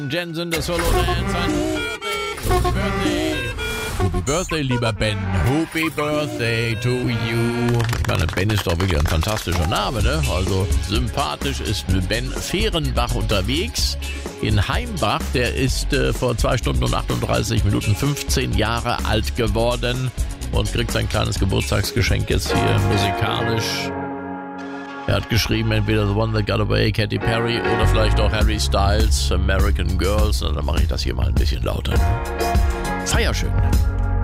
Jensen, der Solo Dance. Happy Birthday. Happy Birthday, lieber Ben. Happy Birthday to you. Ich meine, Ben ist doch wirklich ein fantastischer Name, ne? Also sympathisch ist Ben Fehrenbach unterwegs in Heimbach. Der ist vor 2 Stunden und 38 Minuten 15 Jahre alt geworden und kriegt sein kleines Geburtstagsgeschenk jetzt hier musikalisch. Er hat geschrieben, entweder The One That Got Away, Katy Perry oder vielleicht auch Harry Styles, American Girls. Und dann mache ich das hier mal ein bisschen lauter. Feier schön.